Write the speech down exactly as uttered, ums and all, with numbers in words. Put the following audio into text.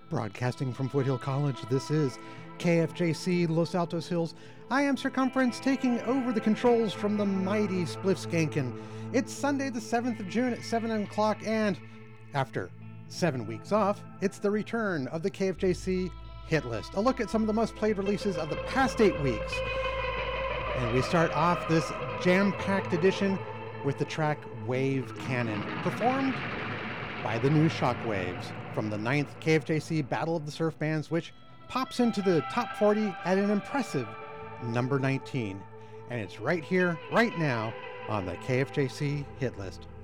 Broadcasting from Foothill College, this is K F J C Los Altos Hills. I am Circumference, taking over the controls from the mighty Spliffskankin. It's Sunday the seventh of June at seven o'clock, and after seven weeks off, it's the return of the K F J C Hit List. A look at some of the most played releases of the past eight weeks. And we start off this jam-packed edition with the track Wave Cannon, performed by the new Shockwaves from the ninth K F J C Battle of the Surf Bands, which pops into the top forty at an impressive number nineteen. And it's right here, right now, on the K F J C Hit List.